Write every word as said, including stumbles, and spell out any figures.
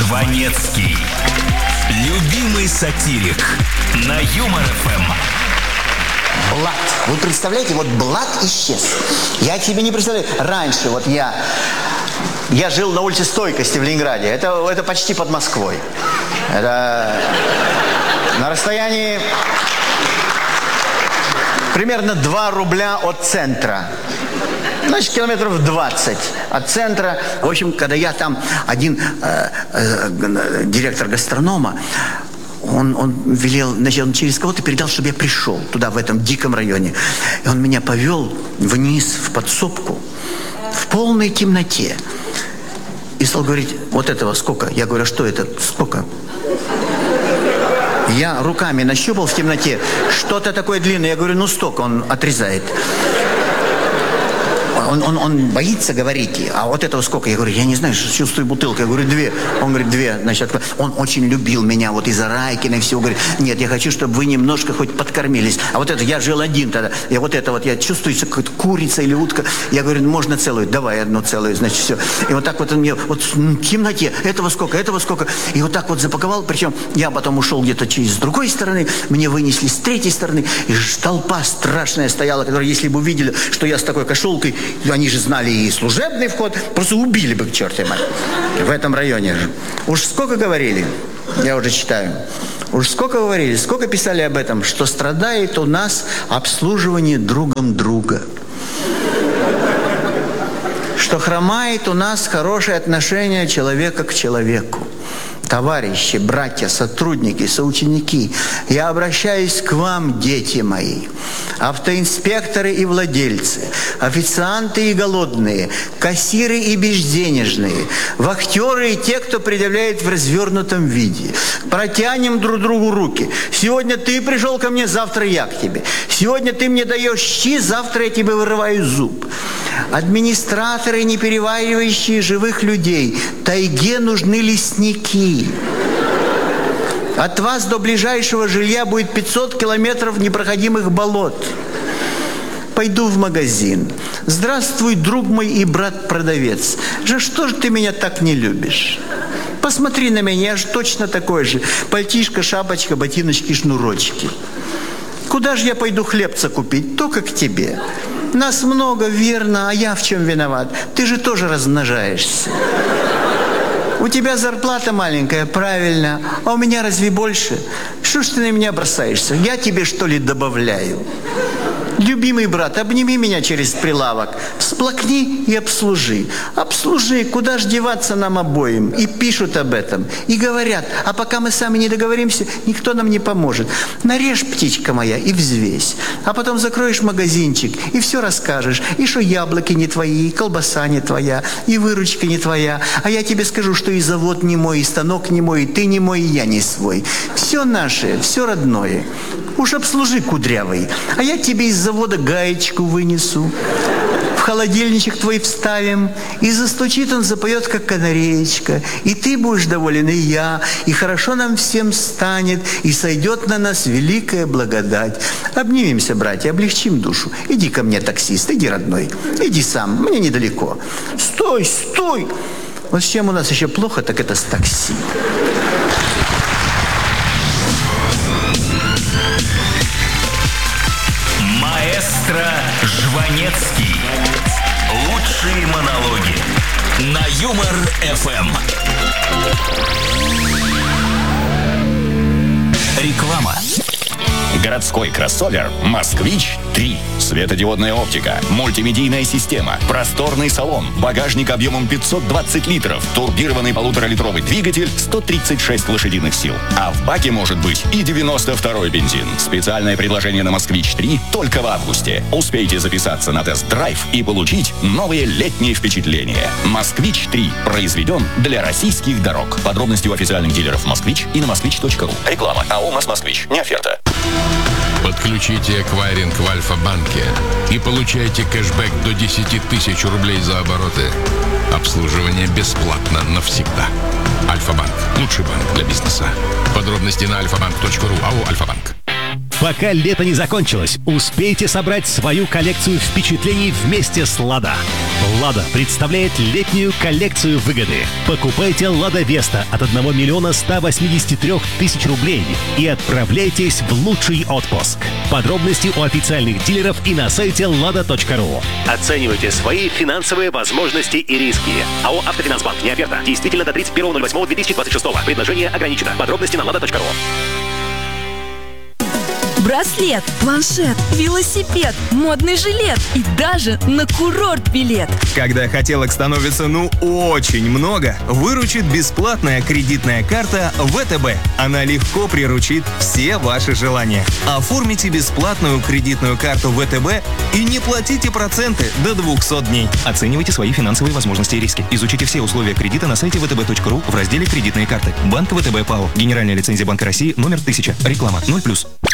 Жванецкий. Любимый сатирик на Юмор эф эм. Блат. Вы представляете, вот Блат исчез. Я себе не представляю. Раньше вот я... Я жил на улице Стойкости в Ленинграде. Это, это почти под Москвой. Это на расстоянии примерно два рубля от центра. Значит, километров двадцать от центра. В общем, когда я там один э, э, директор гастронома, он, он велел, значит, он через кого-то передал, чтобы я пришел туда, в этом диком районе. И он меня повел вниз в подсобку в полной темноте. И стал говорить: вот этого сколько? Я говорю: а что это? Сколько? Я руками нащупал в темноте что-то такое длинное. Я говорю: ну столько. Он отрезает. Он, он, он боится говорить. А вот этого сколько? Я говорю: я не знаю, чувствую бутылку. Я говорю: две. Он говорит: две. Значит, он очень любил меня вот из-за Райкина и всего. Говорит: нет, я хочу, чтобы вы немножко хоть подкормились. А вот это, я жил один тогда. И вот это вот, я чувствую, что какая-то курица или утка. Я говорю: можно целую? Давай одну целую, значит, все. И вот так вот он мне, вот в темноте, этого сколько, этого сколько. И вот так вот запаковал. Причем я потом ушел где-то через другой стороны. Мне вынесли с третьей стороны. И толпа страшная стояла, которая, если бы увидели, что я с такой кошелкой, они же знали и служебный вход, просто убили бы к чертовой матери. В этом районе же. Уж сколько говорили, я уже читаю, уж сколько говорили, сколько писали об этом, что страдает у нас обслуживание другом друга. Что хромает у нас хорошее отношение человека к человеку. Товарищи, братья, сотрудники, соученики, я обращаюсь к вам, дети мои, автоинспекторы и владельцы, официанты и голодные, кассиры и безденежные, вахтеры и те, кто предъявляет в развернутом виде. Протянем друг другу руки. Сегодня ты пришел ко мне, завтра я к тебе. Сегодня ты мне даешь щи, завтра я тебе вырываю зуб. Администраторы, не переваривающие живых людей. Тайге нужны лесники. От вас до ближайшего жилья будет пятьсот километров непроходимых болот. Пойду в магазин. Здравствуй, друг мой и брат-продавец. Же что же ты меня так не любишь? Посмотри на меня, я же точно такой же. Пальтишко, шапочка, ботиночки, шнурочки. Куда же я пойду хлебца купить? Только к тебе. Нас много, верно, а я в чем виноват? Ты же тоже размножаешься. У тебя зарплата маленькая, правильно. А у меня разве больше? Что ж ты на меня бросаешься? Я тебе, что ли, добавляю? Любимый брат, обними меня через прилавок, всплакни и обслужи. Обслужи, куда ж деваться нам обоим? И пишут об этом, и говорят, а пока мы сами не договоримся, никто нам не поможет. Нарежь, птичка моя, и взвесь. А потом закроешь магазинчик, и все расскажешь. И что яблоки не твои, и колбаса не твоя, и выручка не твоя. А я тебе скажу, что и завод не мой, и станок не мой, и ты не мой, и я не свой. Все наше, все родное. Уж обслужи, кудрявый, а я тебе из завода гаечку вынесу. В холодильничек твой вставим, и застучит он, запоет, как канареечка. И ты будешь доволен, и я, и хорошо нам всем станет, и сойдет на нас великая благодать. Обнимемся, братья, облегчим душу. Иди ко мне, таксист, иди, родной, иди сам, мне недалеко. Стой, стой! Вот с чем у нас еще плохо, так это с такси. Маэстро Жванецкий. Лучшие монологи на Юмор эф эм. Реклама. Городской кроссовер «Москвич три». Светодиодная оптика, мультимедийная система, просторный салон, багажник объемом пятьсот двадцать литров, турбированный полуторалитровый двигатель, сто тридцать шесть лошадиных сил. А в баке может быть и девяносто второй бензин. Специальное предложение на «Москвич три» только в августе. Успейте записаться на тест-драйв и получить новые летние впечатления. «Москвич три» произведен для российских дорог. Подробности у официальных дилеров «Москвич» и на москвич точка ру. Реклама. АО «Москвич». Не оферта. Подключите эквайринг в Альфа-банке и получайте кэшбэк до десять тысяч рублей за обороты. Обслуживание бесплатно навсегда. Альфа-банк. Лучший банк для бизнеса. Подробности на альфа банк точка ру. АО «Альфа-банк». Пока лето не закончилось, успейте собрать свою коллекцию впечатлений вместе с «Лада». «Лада» представляет летнюю коллекцию выгоды. Покупайте «Лада Веста» от одного миллиона ста восьмидесяти трёх тысяч рублей и отправляйтесь в лучший отпуск. Подробности у официальных дилеров и на сайте лада точка ру. Оценивайте свои финансовые возможности и риски. АО «Автофинансбанк». Не оферта. Действительно до тридцать первого ноль восьмого две тысячи двадцать шестого. Предложение ограничено. Подробности на лада точка ру. Браслет, планшет, велосипед, модный жилет и даже на курорт билет. Когда хотелок становится ну очень много, выручит бесплатная кредитная карта вэ тэ бэ. Она легко приручит все ваши желания. Оформите бесплатную кредитную карту вэ тэ бэ и не платите проценты до двухсот дней. Оценивайте свои финансовые возможности и риски. Изучите все условия кредита на сайте вэ тэ бэ точка ру в разделе «Кредитные карты». Банк вэ тэ бэ ПАО. Генеральная лицензия Банка России номер тысяча. Реклама ноль плюс.